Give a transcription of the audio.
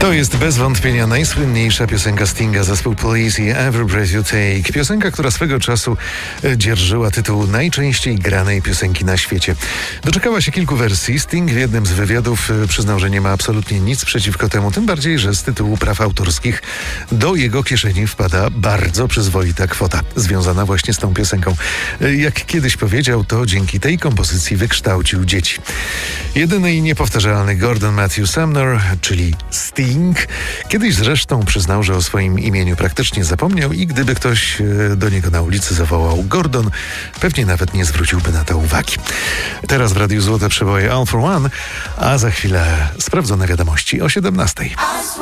To jest bez wątpienia najsłynniejsza piosenka Stinga, zespół Police i Every Breath You Take. Piosenka, która swego czasu dzierżyła tytuł najczęściej granej piosenki na świecie. Doczekała się kilku wersji. Sting w jednym z wywiadów przyznał, że nie ma absolutnie nic przeciwko temu, tym bardziej, że z tytułu praw autorskich do jego kieszeni wpada bardzo przyzwoita kwota, związana właśnie z tą piosenką. Jak kiedyś powiedział, to dzięki tej kompozycji wykształcił dzieci. Jedyny i niepowtarzalny Gordon Matthew Sumner, czyli Sting, kiedyś zresztą przyznał, że o swoim imieniu praktycznie zapomniał i gdyby ktoś do niego na ulicy zawołał Gordon, pewnie nawet nie zwróciłby na to uwagi. Teraz w Radiu Złote Przeboje All for One, a za chwilę sprawdzone wiadomości o 17:00.